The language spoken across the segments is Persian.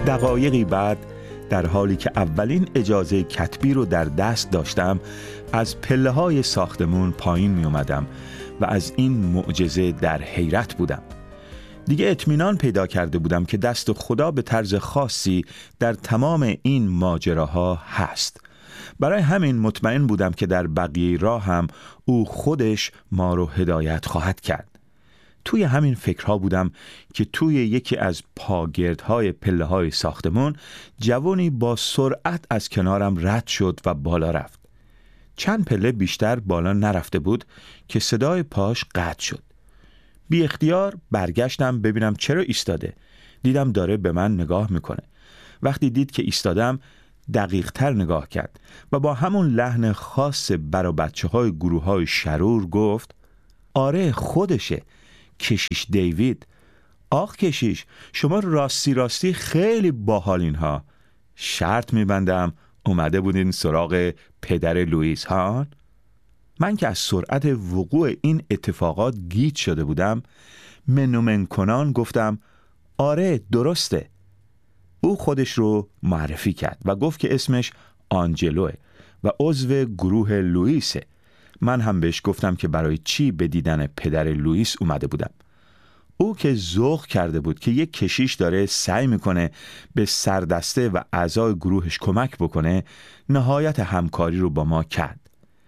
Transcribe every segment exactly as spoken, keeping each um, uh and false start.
دقایقی بعد در حالی که اولین اجازه کتبی رو در دست داشتم از پله های ساختمون پایین می اومدم و از این معجزه در حیرت بودم. دیگه اطمینان پیدا کرده بودم که دست خدا به طرز خاصی در تمام این ماجراها هست. برای همین مطمئن بودم که در بقیه راه هم او خودش ما رو هدایت خواهد کرد. توی همین فکرها بودم که توی یکی از پاگردهای پله های ساختمون جوانی با سرعت از کنارم رد شد و بالا رفت. چند پله بیشتر بالا نرفته بود که صدای پاش قطع شد. بی اختیار برگشتم ببینم چرا ایستاده. دیدم داره به من نگاه میکنه. وقتی دید که ایستادم دقیق تر نگاه کرد و با همون لحن خاص برا بچه های گروه های شرور گفت: آره خودشه، کشیش دیوید. آخ کشیش، شما راستی راستی خیلی باحالین ها. شرط میبندم اومده بودین سراغ پدر لوئیس ها؟ من که از سرعت وقوع این اتفاقات گیج شده بودم، منومن کنان گفتم: آره درسته. او خودش رو معرفی کرد و گفت که اسمش آنجلوه و عضو گروه لوئیسه. من هم بهش گفتم که برای چی به دیدن پدر لوئیس اومده بودم. او که ذوق کرده بود که یک کشیش داره سعی میکنه به سردسته و اعضای گروهش کمک بکنه، نهایت همکاری رو با ما کرد.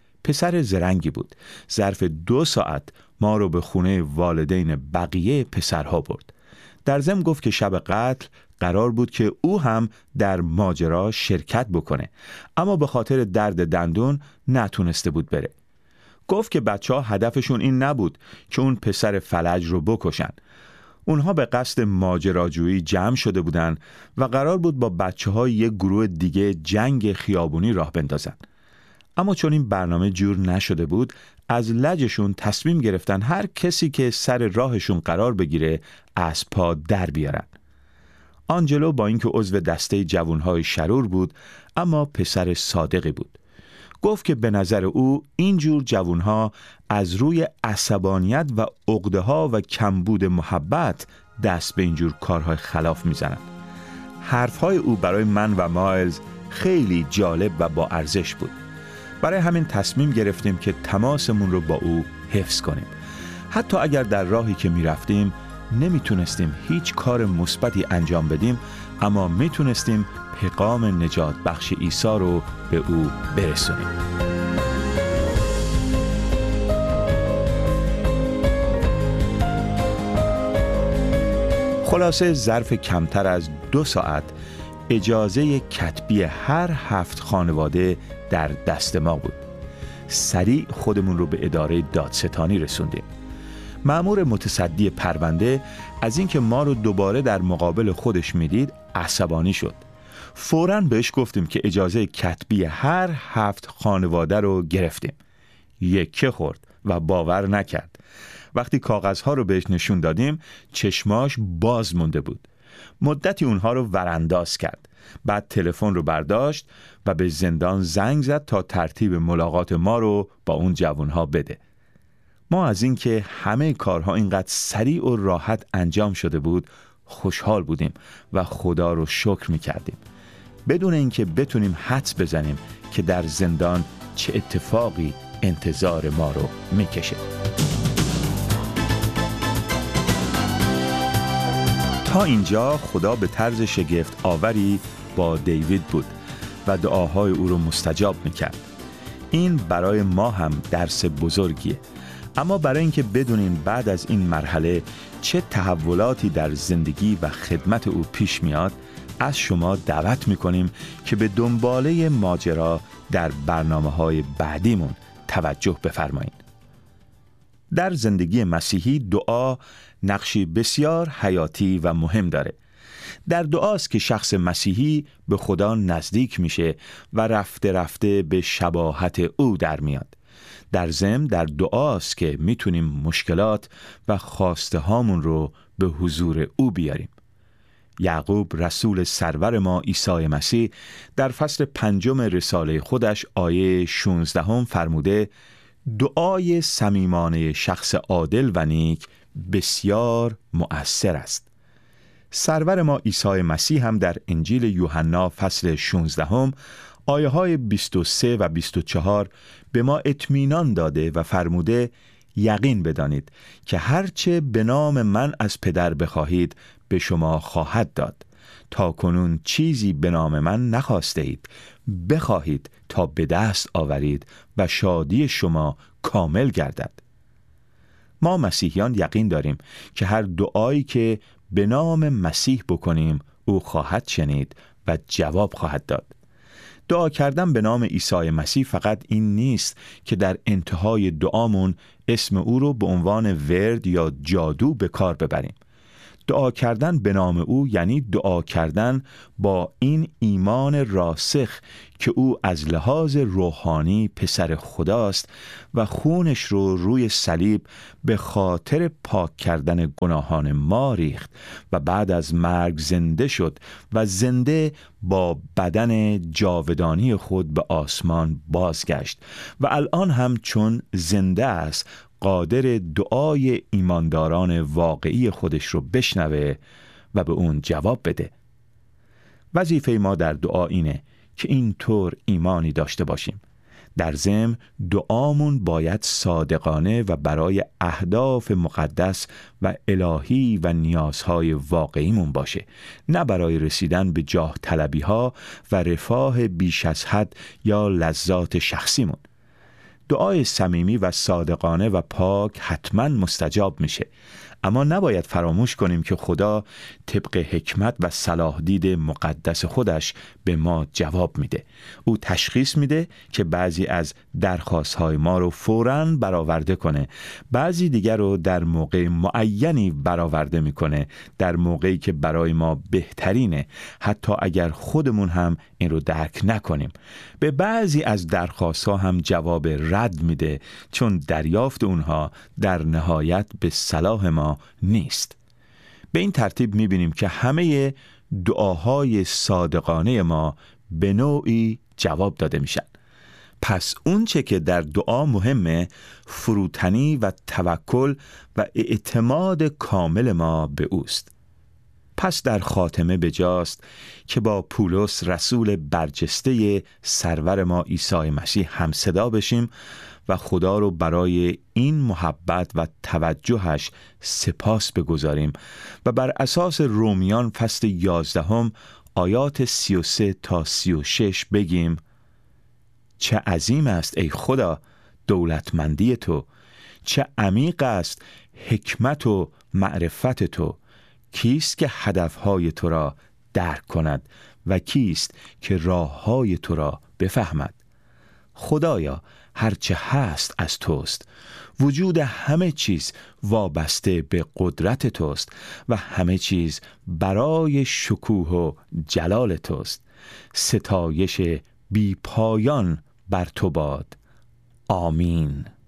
پسر زرنگی بود. ظرف دو ساعت ما رو به خونه والدین بقیه پسرها برد. در ضمن گفت که شب قتل قرار بود که او هم در ماجرا شرکت بکنه، اما به خاطر درد دندون نتونسته بود بره. گفت که بچه ها هدفشون این نبود که اون پسر فلج رو بکشن. اونها به قصد ماجراجویی جمع شده بودن و قرار بود با بچه های یک گروه دیگه جنگ خیابونی راه بندازن. اما چون این برنامه جور نشده بود، از لجشون تصمیم گرفتن هر کسی که سر راهشون قرار بگیره از پا در بیارن. آنجلو با اینکه عضو دسته جوانهای شرور بود، اما پسر صادقی بود. گفت که به نظر او اینجور جوانها از روی عصبانیت و عقده‌ها و کمبود محبت دست به اینجور کارهای خلاف میزنن. حرفهای او برای من و مایلز خیلی جالب و با ارزش بود. برای همین تصمیم گرفتیم که تماسمون رو با او حفظ کنیم. حتی اگر در راهی که میرفتیم نمیتونستیم هیچ کار مثبتی انجام بدیم، اما میتونستیم پیغام نجات بخش عیسی رو به او برسونیم. خلاصه ظرف کمتر از دو ساعت اجازه کتبی هر هفت خانواده در دست ما بود. سریع خودمون رو به اداره دادستانی رسوندیم. مأمور متصدی پرونده از اینکه ما رو دوباره در مقابل خودش میدید عصبانی شد. فوراً بهش گفتیم که اجازه کتبی هر هفت خانواده رو گرفتیم. یکه خورد و باور نکرد. وقتی کاغذها رو بهش نشون دادیم چشماش باز مونده بود. مدتی اونها رو ورانداز کرد. بعد تلفن رو برداشت و به زندان زنگ زد تا ترتیب ملاقات ما رو با اون جوانها بده. ما از اینکه همه کارها اینقدر سریع و راحت انجام شده بود خوشحال بودیم و خدا رو شکر می‌کردیم، بدون اینکه بتونیم حدس بزنیم که در زندان چه اتفاقی انتظار ما رو می‌کشه. تا اینجا خدا به طرز شگفت آوری با دیوید بود و دعاهای او رو مستجاب می‌کرد. این برای ما هم درس بزرگیه. اما برای اینکه بدونیم بعد از این مرحله چه تحولاتی در زندگی و خدمت او پیش میاد، از شما دعوت میکنیم که به دنباله ماجرا در برنامه‌های بعدیمون توجه بفرمایید. در زندگی مسیحی دعا نقشی بسیار حیاتی و مهم داره. در دعاست که شخص مسیحی به خدا نزدیک میشه و رفته رفته به شباهت او در میاد. در ضمن در دعاست که میتونیم مشکلات و خواسته هامون رو به حضور او بیاریم. یعقوب رسول سرور ما عیسی مسیح در فصل پنجم رساله خودش آیه شانزده هم فرموده: دعای صمیمانه شخص عادل و نیک بسیار مؤثر است. سرور ما عیسی مسیح هم در انجیل یوحنا فصل شانزده هم آیه های بیست و سه و بیست و چهار به ما اطمینان داده و فرموده یقین بدانید که هرچه به نام من از پدر بخواهید به شما خواهد داد. تا کنون چیزی به نام من نخواسته اید، بخواهید تا به دست آورید و شادی شما کامل گردد. ما مسیحیان یقین داریم که هر دعایی که به نام مسیح بکنیم او خواهد شنید و جواب خواهد داد. دعا کردن به نام عیسی مسیح فقط این نیست که در انتهای دعامون اسم او رو به عنوان ورد یا جادو به کار ببریم. دعا کردن به نام او یعنی دعا کردن با این ایمان راسخ که او از لحاظ روحانی پسر خداست و خونش رو روی صلیب به خاطر پاک کردن گناهان ما ریخت و بعد از مرگ زنده شد و زنده با بدن جاودانی خود به آسمان بازگشت و الان هم چون زنده است قادر دعای ایمانداران واقعی خودش رو بشنوه و به اون جواب بده. وظیفه ما در دعا اینه که اینطور ایمانی داشته باشیم. در ضمن دعامون باید صادقانه و برای اهداف مقدس و الهی و نیازهای واقعیمون باشه، نه برای رسیدن به جاه طلبی ها و رفاه بیش از حد یا لذات شخصیمون. دعای صمیمی و صادقانه و پاک حتما مستجاب میشه، اما نباید فراموش کنیم که خدا طبق حکمت و صلاح دید مقدس خودش به ما جواب میده. او تشخیص میده که بعضی از درخواست‌های ما رو فوراً برآورده کنه، بعضی دیگر رو در موقع معینی برآورده میکنه، در موقعی که برای ما بهترینه، حتی اگر خودمون هم این رو درک نکنیم. به بعضی از درخواست‌ها هم جواب رد میده، چون دریافت اونها در نهایت به صلاح ما نیست. به این ترتیب میبینیم که همه دعاهای صادقانه ما به نوعی جواب داده میشن. پس اون چه که در دعا مهمه فروتنی و توکل و اعتماد کامل ما به اوست. پس در خاتمه بجاست که با پولس رسول برجسته سرور ما عیسی مسیح هم صدا بشیم و خدا رو برای این محبت و توجهش سپاس بگذاریم و بر اساس رومیان فصل یازدهم آیات سی و سه تا سی و شش بگیم چه عظیم است ای خدا دولتمندی تو، چه عمیق است حکمت و معرفت تو، کیست که هدفهای تو را درک کند و کیست که راههای تو را بفهمد؟ خدایا هرچه هست از توست، وجود همه چیز وابسته به قدرت توست و همه چیز برای شکوه و جلال توست. ستایش بی پایان بر تو باد. آمین.